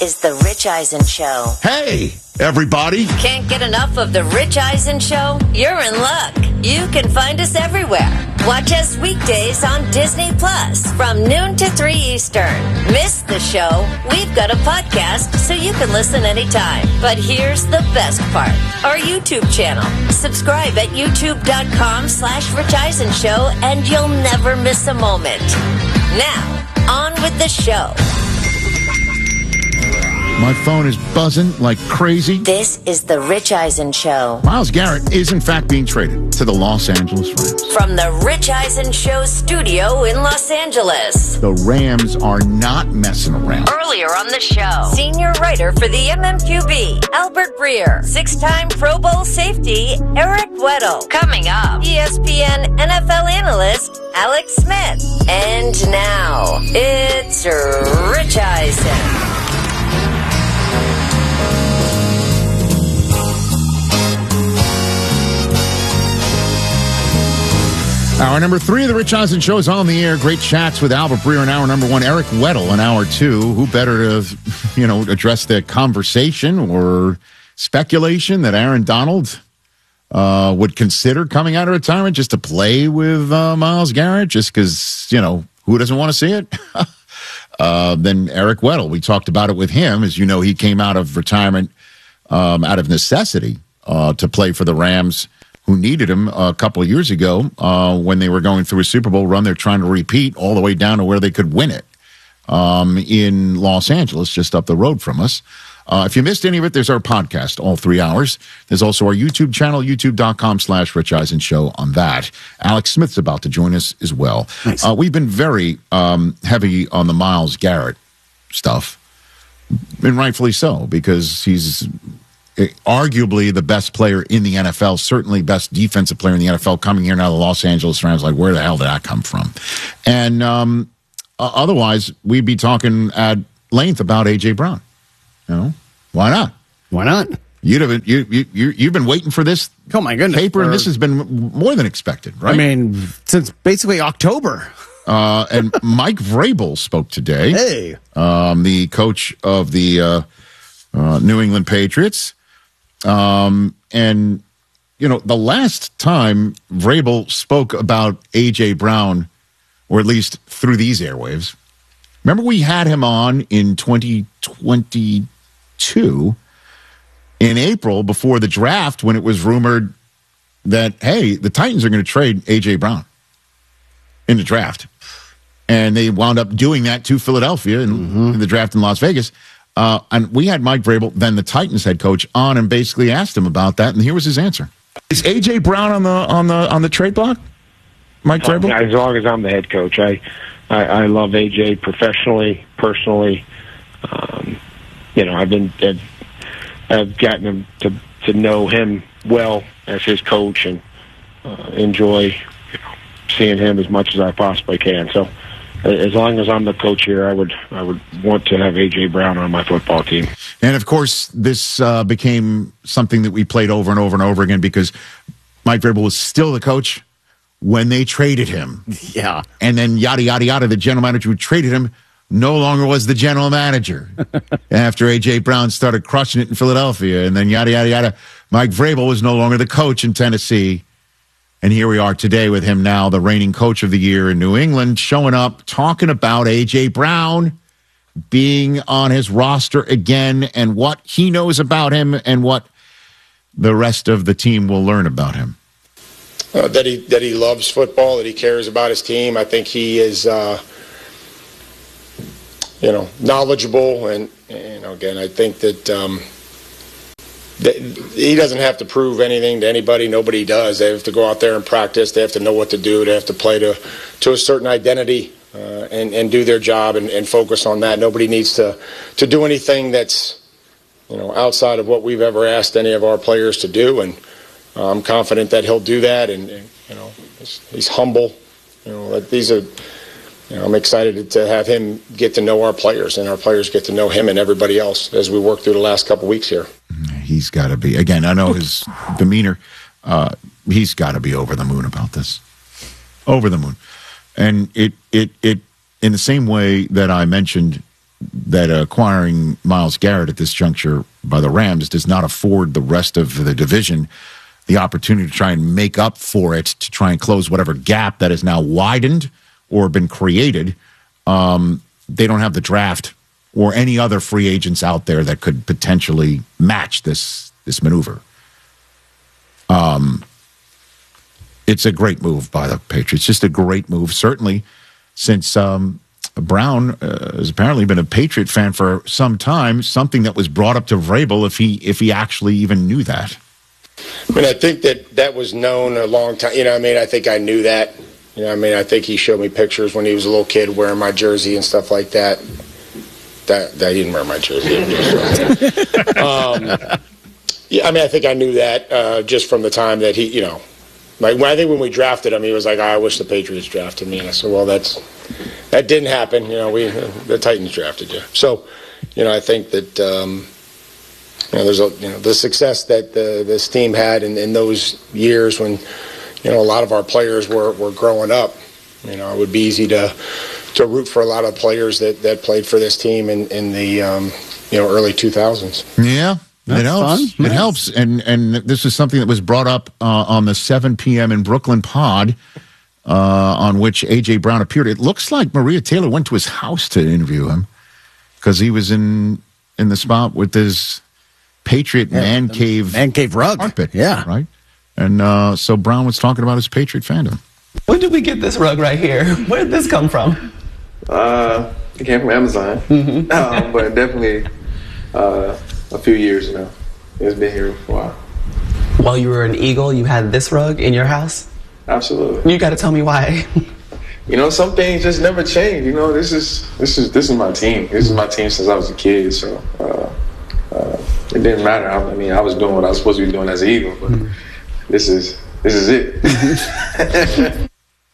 is The Rich Eisen Show. Hey, everybody. Can't get enough of The Rich Eisen Show? You're in luck. You can find us everywhere. Watch us weekdays on Disney Plus from noon to 3 Eastern. Miss the show? We've got a podcast so you can listen anytime. But here's the best part. Our YouTube channel. Subscribe at youtube.com/Rich Eisen Show and you'll never miss a moment. Now, on with the show. My phone is buzzing like crazy. This is The Rich Eisen Show. Myles Garrett is, in fact, being traded to the Los Angeles Rams. From The Rich Eisen Show studio in Los Angeles. The Rams are not messing around. Earlier on the show, senior writer for the MMQB, Albert Breer. Six-time Pro Bowl safety, Eric Weddle. Coming up, ESPN NFL analyst, Alex Smith. And now, it's Rich Eisen. Hour number 3 of the Rich Eisen Show is on the air. Great chats with Albert Breer in hour number 1. Eric Weddle in hour 2. Who better to, address the conversation or speculation that Aaron Donald would consider coming out of retirement just to play with Myles Garrett, just because, who doesn't want to see it? Then Eric Weddle. We talked about it with him. As you know, he came out of retirement out of necessity to play for the Rams, who needed him a couple of years ago when they were going through a Super Bowl run. They're trying to repeat all the way down to where they could win it in Los Angeles, just up the road from us. If you missed any of it, there's our podcast, all 3 hours. There's also our YouTube channel, youtube.com/Rich Eisen Show on that. Alex Smith's about to join us as well. Nice. We've been very heavy on the Myles Garrett stuff, and rightfully so, because he's arguably the best player in the NFL, certainly best defensive player in the NFL, coming here now to the Los Angeles Rams. Like, where the hell did that come from? And otherwise, we'd be talking at length about A.J. Brown. Why not? Why not? You've been waiting for this. Oh my goodness! Paper, and this has been more than expected, right? I mean, since basically October. And Mike Vrabel spoke today. Hey, the coach of the New England Patriots. And, the last time Vrabel spoke about A.J. Brown, or at least through these airwaves, remember we had him on in 2022 in April before the draft when it was rumored that, hey, the Titans are going to trade A.J. Brown in the draft. And they wound up doing that to Philadelphia in the draft in Las Vegas. And we had Mike Vrabel, then the Titans head coach, on and basically asked him about that, and here was his answer. Is A.J. Brown on the trade block, Mike Vrabel? As long as I'm the head coach, I love A.J. professionally, personally. I've gotten him to know him well as his coach and enjoy seeing him as much as I possibly can. So, as long as I'm the coach here, I would want to have A.J. Brown on my football team. And, of course, this became something that we played over and over and over again because Mike Vrabel was still the coach when they traded him. Yeah. And then yada, yada, yada, the general manager who traded him no longer was the general manager after A.J. Brown started crushing it in Philadelphia. And then yada, yada, yada. Mike Vrabel was no longer the coach in Tennessee. And here we are today with him now, the reigning coach of the year in New England, showing up, talking about A.J. Brown being on his roster again and what he knows about him and what the rest of the team will learn about him. That he loves football, that he cares about his team. I think he is, knowledgeable. And again, I think that he doesn't have to prove anything to anybody. Nobody does. They have to go out there and practice. They have to know what to do. They have to play to a certain identity and do their job and focus on that. Nobody needs to do anything that's outside of what we've ever asked any of our players to do. And I'm confident that he'll do that. And he's humble. I'm excited to have him get to know our players, and our players get to know him and everybody else as we work through the last couple weeks here. He's got to be, again, I know his demeanor, he's got to be over the moon about this. Over the moon. And it in the same way that I mentioned acquiring Myles Garrett at this juncture by the Rams does not afford the rest of the division the opportunity to try and make up for it, to try and close whatever gap that is now widened or been created. They don't have the draft or any other free agents out there that could potentially match this maneuver. It's a great move by the Patriots. Just a great move, certainly, since Brown has apparently been a Patriot fan for some time, something that was brought up to Vrabel if he actually even knew that. I mean, I think that was known a long time. You know, I mean, I think I knew that. You know, I mean, I think he showed me pictures when he was a little kid wearing my jersey and stuff like that. That he didn't wear my jersey. Yeah, I mean, I think I knew that just from the time that he, you know, like when we drafted him, he was like, I wish the Patriots drafted me. And I said, well, that didn't happen. You know, the Titans drafted you. So, you know, I think that you know, there's the success that this team had in those years when, you know, a lot of our players were growing up. You know, it would be easy to root for a lot of players that played for this team in the you know, early 2000s. Yeah. It helps. It helps. And this is something that was brought up on the 7 p.m. in Brooklyn pod, on which A.J. Brown appeared. It looks like Maria Taylor went to his house to interview him because he was in the spot with his Patriot man cave rug carpet. Yeah. Right? And so Brown was talking about his Patriot fandom. When did we get this rug right here? Where did this come from? It came from Amazon. Mm-hmm. But definitely a few years now. It's been here for a while. While you were an Eagle, you had this rug in your house? Absolutely. You got to tell me why. You know, some things just never change. You know, this is my team. This is my team since I was a kid. So it didn't matter. I mean, I was doing what I was supposed to be doing as an Eagle, but this is it.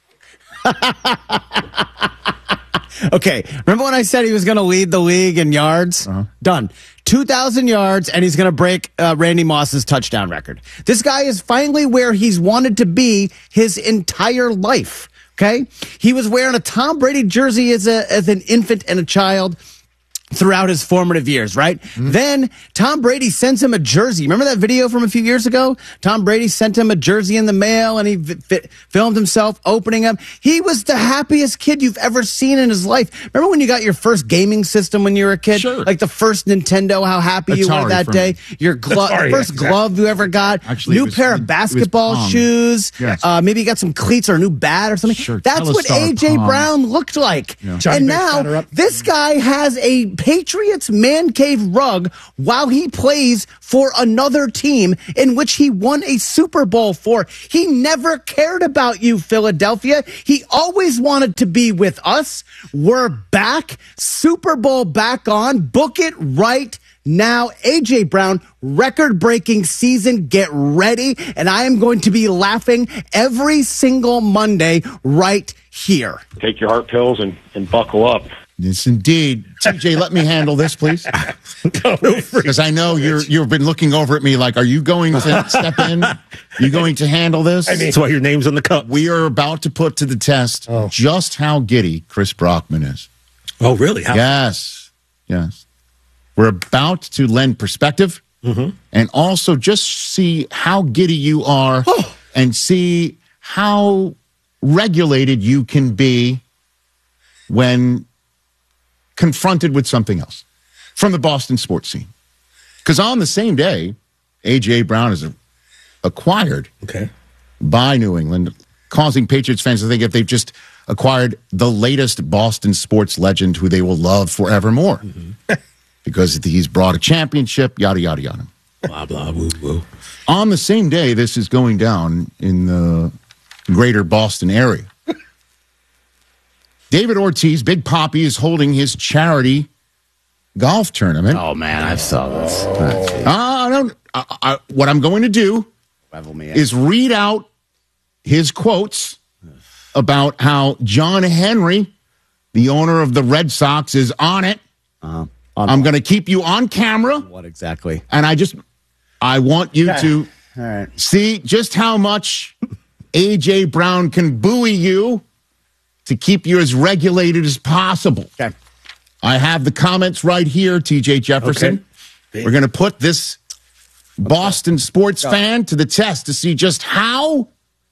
Okay, remember when I said he was going to lead the league in yards? Done. 2,000 yards, and he's going to break Randy Moss's touchdown record. This guy is finally where he's wanted to be his entire life, okay? He was wearing a Tom Brady jersey as an infant and a child throughout his formative years, right? Then Tom Brady sends him a jersey. Remember that video from a few years ago? Tom Brady sent him a jersey in the mail, and he filmed himself opening them. He was the happiest kid you've ever seen in his life. Remember when you got your first gaming system when you were a kid? Sure. Like the first Nintendo, how happy you were that day. Your first glove you ever got. Actually, new pair of basketball shoes. Yes. Maybe you got some cleats or a new bat or something. Sure. That's what Telestar A.J. Palm. Brown looked like. Yeah. And now this guy has a Patriots man cave rug while he plays for another team in which he won a Super Bowl for. He never cared about you, Philadelphia. He always wanted to be with us. We're back. Super Bowl back on. Book it right now. A.J. Brown, record-breaking season. Get ready. And I am going to be laughing every single Monday right here. Take your heart pills and buckle up. Yes, indeed. TJ, let me handle this, please. Because I know you've been looking over at me like, are you going to step in? You going to handle this? I mean, that's why your name's on the cup. We are about to put to the test just how giddy Chris Brockman is. Oh, really? How? Yes. We're about to lend perspective and also just see how giddy you are and see how regulated you can be when confronted with something else from the Boston sports scene. Because on the same day, A.J. Brown is acquired by New England, causing Patriots fans to think if they've just acquired the latest Boston sports legend who they will love forevermore. Because he's brought a championship, yada, yada, yada. Blah, blah, woo, woo. On the same day, this is going down in the greater Boston area. David Ortiz, Big Papi, is holding his charity golf tournament. Oh, man, I saw this. What I'm going to do is read out his quotes about how John Henry, the owner of the Red Sox, is on it. I'm going to keep you on camera. What exactly? And I want you to see just how much A.J. Brown can buoy you to keep you as regulated as possible. Okay. I have the comments right here, TJ Jefferson. Okay. We're going to put this Boston sports fan to the test to see just how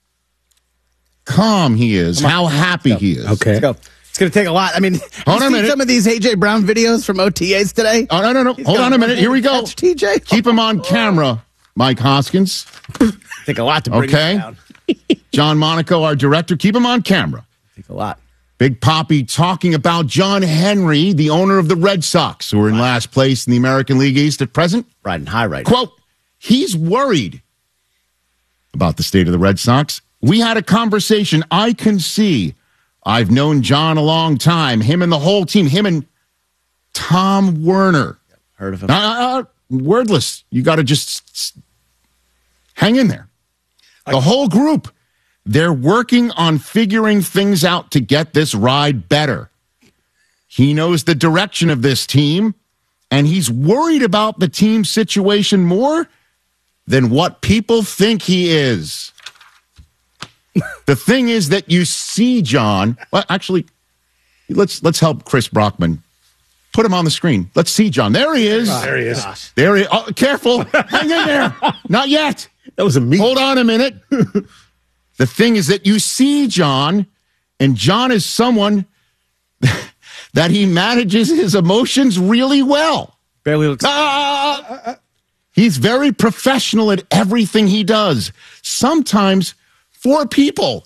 calm he is, how happy he is. Okay. Let's go. It's going to take a lot. I mean, Hold on a you see minute. some of these A.J. Brown videos from OTAs today? Oh, no. Hold on a minute. Here we go. Catch TJ. Keep him on camera, Mike Hoskins. Take a lot to bring him down. John Monaco, our director. Keep him on camera. Take a lot. Big Papi talking about John Henry, the owner of the Red Sox, who are in last place in the American League East at present. Riding high right Quote, he's worried about the state of the Red Sox. We had a conversation. I can see. I've known John a long time. Him and the whole team. Him and Tom Werner. Heard of him. Wordless. You got to just hang in there. The whole group. They're working on figuring things out to get this ride better. He knows the direction of this team, and he's worried about the team situation more than what people think he is. The thing is that you see John. Well, actually, let's help Chris Brockman. Put him on the screen. Let's see John. There he is. There he is. Gosh. There he. Oh, careful. Hang in there. Not yet. That was a meat. Hold on a minute. The thing is that you see John, and John is someone that he manages his emotions really well. Barely looks. He's very professional at everything he does. Sometimes for people,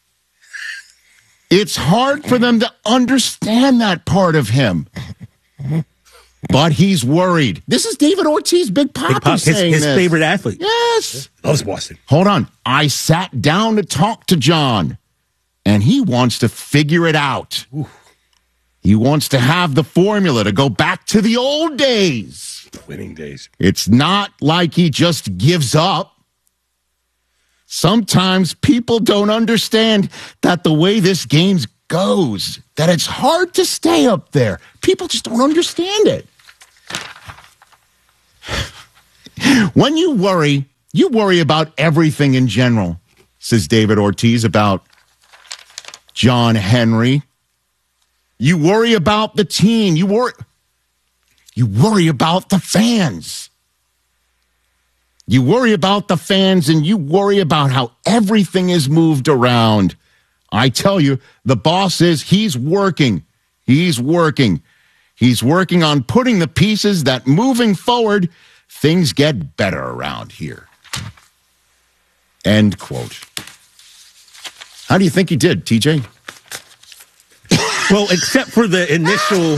it's hard for them to understand that part of him. But he's worried. This is David Ortiz, Big Papi, saying his this. favorite athlete. Yes. Loves Boston. Hold on. I sat down to talk to John, and he wants to figure it out. Ooh. He wants to have the formula to go back to the old days. Winning days. It's not like he just gives up. Sometimes people don't understand that the way this game goes, that it's hard to stay up there. People just don't understand it. When you worry about everything in general, says David Ortiz about John Henry. You worry about the team. You worry about the fans. You worry about the fans, and you worry about how everything is moved around. I tell you, the boss he's working. He's working. He's working on putting the pieces that moving forward, things get better around here. End quote. How do you think he did, TJ? Well, except for the initial.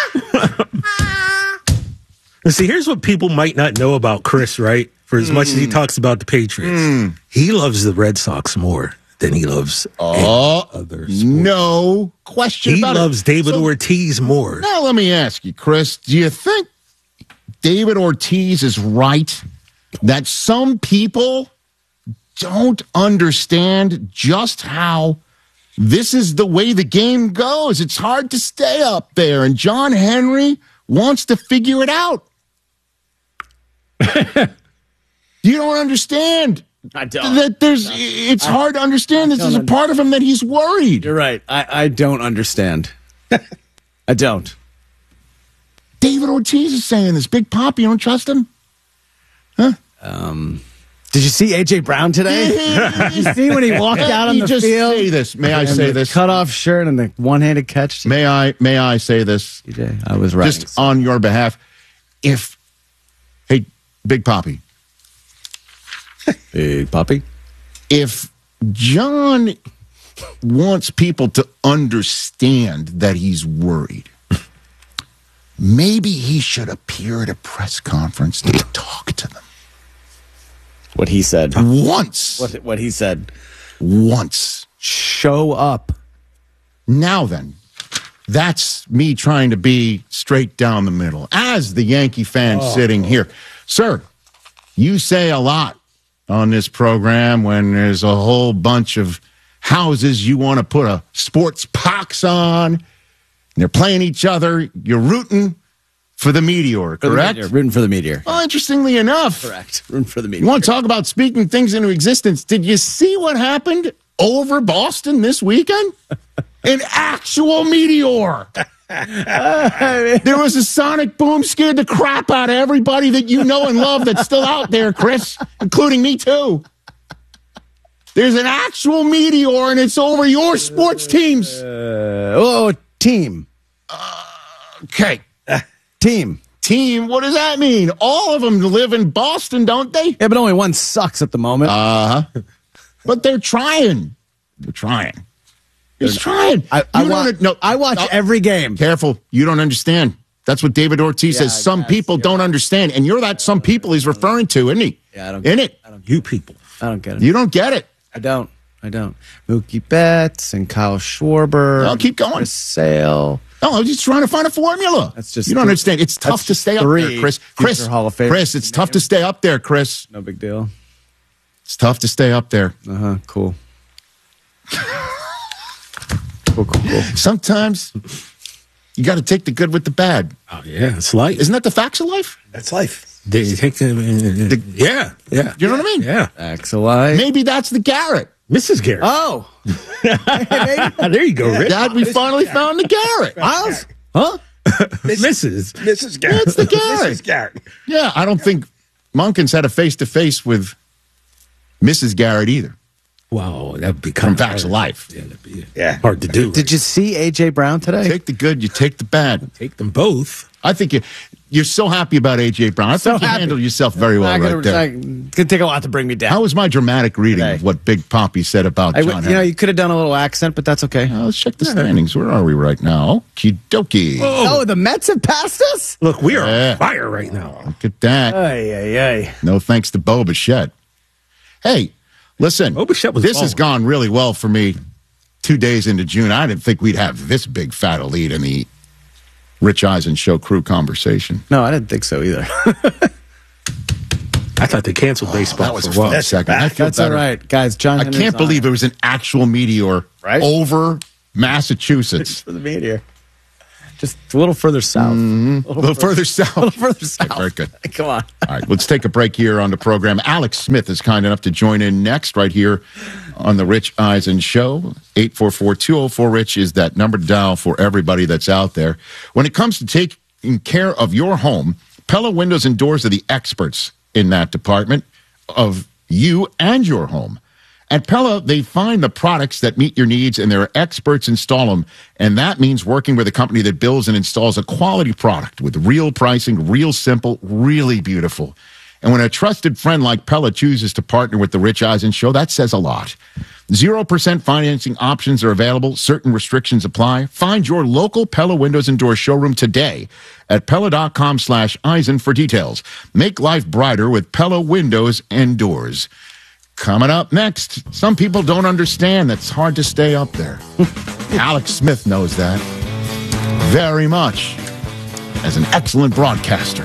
See, here's what people might not know about Chris, right? For as much as he talks about the Patriots, he loves the Red Sox more than he loves any other sport. No question about it. He loves David Ortiz more. Now, let me ask you, Chris, do you think David Ortiz is right that some people don't understand just how this is the way the game goes? It's hard to stay up there, and John Henry wants to figure it out. You don't understand. I don't. It's hard to understand. This is a part of him that he's worried. You're right. I don't understand. I don't. David Ortiz is saying this. Big Papi, you don't trust him? Huh? Did you see A.J. Brown today? Did you see when he walked out on the just field? Say this. May I say this? Cut-off shirt and the one-handed catch. May I say this? TJ, I was right. Just on your behalf. Hey, Big Papi. Big Papi. If John wants people to understand that he's worried, maybe he should appear at a press conference to talk to them. What he said. Once. What he said. Once. Show up. Now then, that's me trying to be straight down the middle. As the Yankee fan sitting here. Sir, you say a lot on this program when there's a whole bunch of houses you want to put a sports pox on. And they're playing each other. You're rooting for the Meteor, correct? Rooting for the Meteor. Well, interestingly enough. Correct. Rooting for the Meteor. You want to talk about speaking things into existence? Did you see what happened over Boston this weekend? An actual meteor. There was a sonic boom, scared the crap out of everybody that you know and love that's still out there, Chris, including me too. There's an actual meteor, and it's over your sports teams. Team. Okay. Team. Team, what does that mean? All of them live in Boston, don't they? Yeah, but only one sucks at the moment. But they're trying. They're trying. He's trying. I watch every game. Careful. You don't understand. That's what David Ortiz says. Some people don't understand. And you're that some people he's referring to, isn't he? Yeah, I don't get it. You people. I don't get it. You don't get it. I don't. Mookie Betts and Kyle Schwarber. I'll keep going. Chris Sale. No, I'm just trying to find a formula. That's just you don't understand. It's tough to stay up there, Chris. Hall of Fame. Chris, it's tough to stay up there, Chris. No big deal. It's tough to stay up there. Cool. Cool. Sometimes you got to take the good with the bad. Oh, yeah. It's life. Isn't that the facts of life? That's life. You take yeah. You know what I mean? Yeah. Facts of life. Maybe that's the Garrett. Mrs. Garrett. Oh. There you go, Rich. Dad, we finally found the Garrett. Miles? Huh? Mrs. Garrett. That's the Garrett. Mrs. Garrett. Yeah, I don't think Munkins had a face-to-face with Mrs. Garrett either. Wow, that would be From Facts of Life. Yeah, that'd be hard to do. Did you see A.J. Brown today? Take the good, you take the bad. Take them both. I think you're so happy about A.J. Brown. I think you handled yourself very well right there. It's going to take a lot to bring me down. How was my dramatic reading of what Big Poppy said about John Henry? You could have done a little accent, but that's okay. Let's check the standings. Where are we right now? Okie dokie. Oh, the Mets have passed us? Look, we are on fire right now. Look at that. Ay. No thanks to Bo Bichette. Hey, listen, this has gone really well for me 2 days into June. I didn't think we'd have this big fat elite in the Rich Eisen Show crew conversation. No, I didn't think so either. I thought they canceled baseball. That was a fun second. That's all right, guys. John, I can't believe it was an actual meteor over Massachusetts. For the meteor. Just a little further south. A little further south. A little further south. Very good. Come on. All right, let's take a break here on the program. Alex Smith is kind enough to join in next right here on the Rich Eisen Show. 844-204-RICH is that number to dial for everybody that's out there. When it comes to taking care of your home, Pella Windows and Doors are the experts in that department of you and your home. At Pella, they find the products that meet your needs, and their experts install them. And that means working with a company that builds and installs a quality product with real pricing, real simple, really beautiful. And when a trusted friend like Pella chooses to partner with the Rich Eisen Show, that says a lot. 0% financing options are available. Certain restrictions apply. Find your local Pella Windows and Doors showroom today at Pella.com/Eisen for details. Make life brighter with Pella Windows and Doors. Coming up next, some people don't understand that's hard to stay up there. Alex Smith knows that very much as an excellent broadcaster.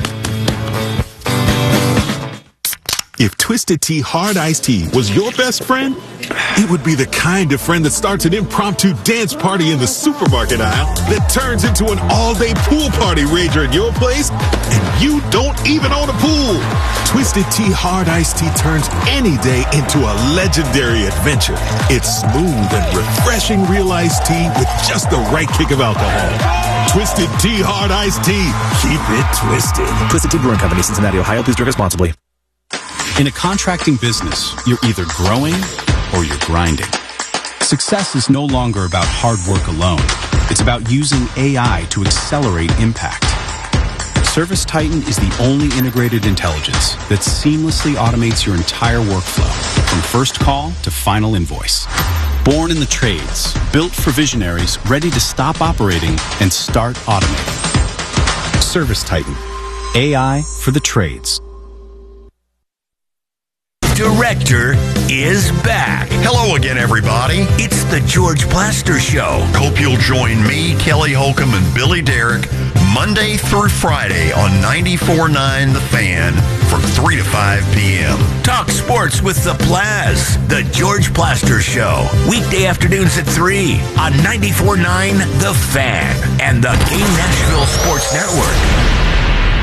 If Twisted Tea Hard Iced Tea was your best friend, it would be the kind of friend that starts an impromptu dance party in the supermarket aisle that turns into an all-day pool party rager at your place, and you don't even own a pool. Twisted Tea Hard Iced Tea turns any day into a legendary adventure. It's smooth and refreshing real iced tea with just the right kick of alcohol. Twisted Tea Hard Iced Tea. Keep it twisted. Twisted Tea Brewing Company, Cincinnati, Ohio. Please drink responsibly. In a contracting business, you're either growing or you're grinding. Success is no longer about hard work alone. It's about using AI to accelerate impact. ServiceTitan is the only integrated intelligence that seamlessly automates your entire workflow, from first call to final invoice. Born in the trades, built for visionaries ready to stop operating and start automating. ServiceTitan. AI for the trades. Director is back. Hello again, everybody. It's the George Plaster Show. Hope you'll join me, Kelly Holcomb, and Billy Derrick Monday through Friday on 94.9 The Fan from 3 to 5 p.m. Talk sports with the Plaz. The George Plaster Show. Weekday afternoons at 3 on 94.9 The Fan and the Game Nashville Sports Network.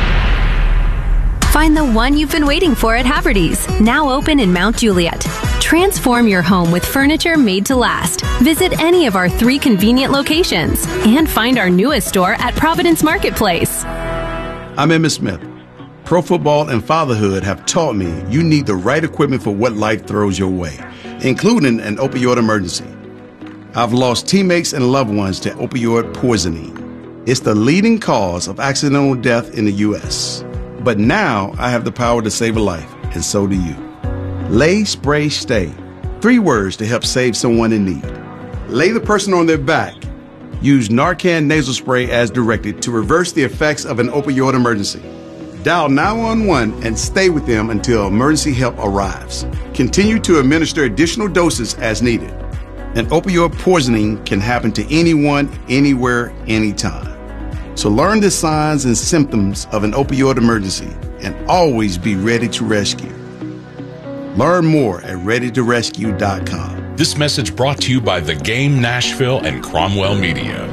Find the one you've been waiting for at Haverty's, now open in Mount Juliet. Transform your home with furniture made to last. Visit any of our 3 convenient locations and find our newest store at Providence Marketplace. I'm Emmitt Smith. Pro football and fatherhood have taught me you need the right equipment for what life throws your way, including an opioid emergency. I've lost teammates and loved ones to opioid poisoning. It's the leading cause of accidental death in the U.S. But now I have the power to save a life, and so do you. Lay, Spray, Stay. 3 words to help save someone in need. Lay the person on their back. Use Narcan nasal spray as directed to reverse the effects of an opioid emergency. Dial 911 and stay with them until emergency help arrives. Continue to administer additional doses as needed. An opioid poisoning can happen to anyone, anywhere, anytime. So learn the signs and symptoms of an opioid emergency and always be ready to rescue. Learn more at ReadyToRescue.com. This message brought to you by The Game Nashville and Cromwell Media.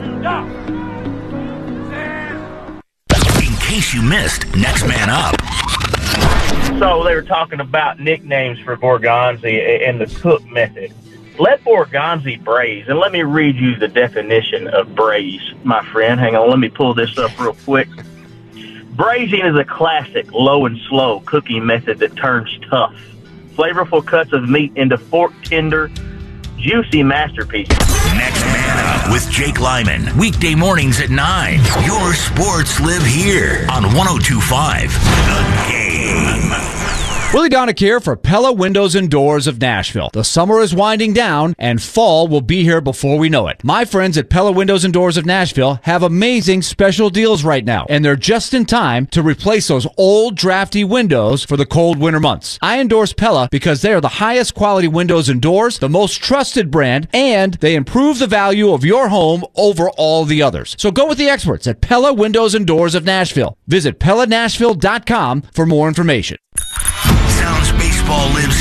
In case you missed Next Man Up. So they were talking about nicknames for Borgonzi and the cook method. Let Borgonzi braise, and let me read you the definition of braise, my friend. Hang on, let me pull this up real quick. Braising is a classic low and slow cooking method that turns tough, flavorful cuts of meat into fork-tender, juicy masterpieces. Next Man Up with Jake Lyman. Weekday mornings at 9. Your sports live here on 102.5 The Game. Willie Donick here for Pella Windows and Doors of Nashville. The summer is winding down, and fall will be here before we know it. My friends at Pella Windows and Doors of Nashville have amazing special deals right now, and they're just in time to replace those old, drafty windows for the cold winter months. I endorse Pella because they are the highest quality windows and doors, the most trusted brand, and they improve the value of your home over all the others. So go with the experts at Pella Windows and Doors of Nashville. Visit PellaNashville.com for more information. Sounds Baseball lives